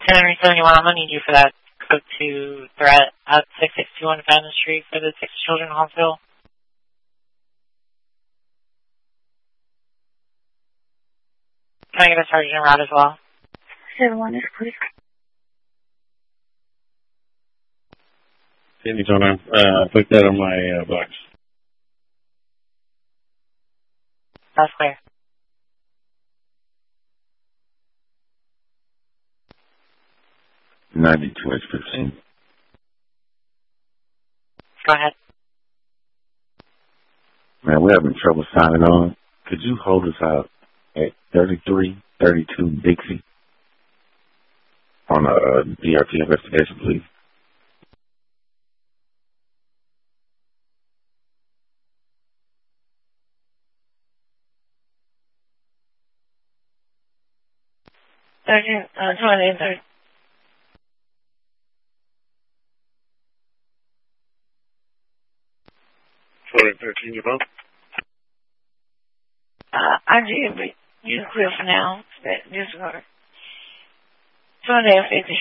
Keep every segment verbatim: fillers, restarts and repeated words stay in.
Henry seventy-one, I'm going to need you for that code two threat at six six two one Fountain Street for the Six Children Hospital. Can I get a sergeant route as well? seven one, please. Anytime. Uh, put that on my uh, box. That's clear. ninety-two H fifteen. Go ahead. Man, we're having trouble signing on. Could you hold us out at thirty-three thirty-two Dixie on a uh, D R T investigation, please? Sergeant, uh, twenty, thirty. twenty thirteen, you both? Uh, I did, but you're clear for now. Disregard. twenty fifty.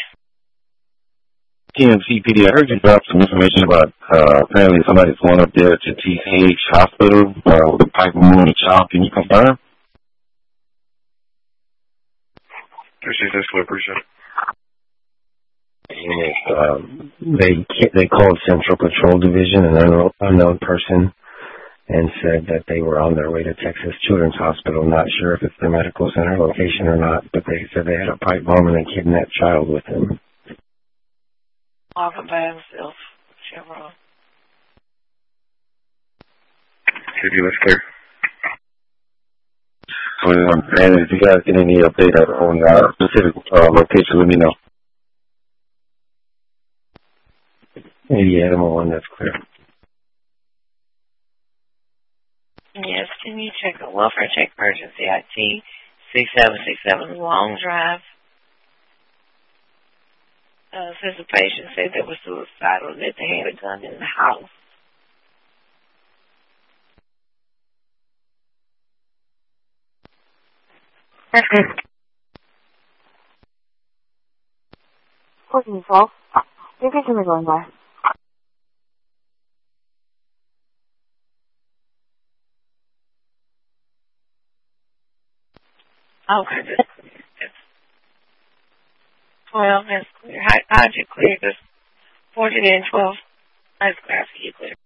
T M C P D, I heard you drop some information about uh, apparently somebody's going up there to T C H Hospital uh, with a pipe removing a child. Can you confirm? Appreciate this, appreciate it. Yes, um, they they called Central Patrol Division, an unknown, unknown person, and said that they were on their way to Texas Children's Hospital. Not sure if it's the medical center location or not, but they said they had a pipe bomb and they kidnapped a child with them. Walking by himself. Chevron. C D, that's clear. Um, and if you guys get any update on uh, specific uh, location, let me know. eighty Animal one, that's clear. Yes, can you check a welfare check emergency I T six seven six seven Long Drive? Uh, says the patient said they were suicidal, that they had a gun in the house. fourteen twelve. You can come going by. Okay. twelve, that's clear. How, how'd you clear this? fourteen and twelve, that's clear. I see you clear.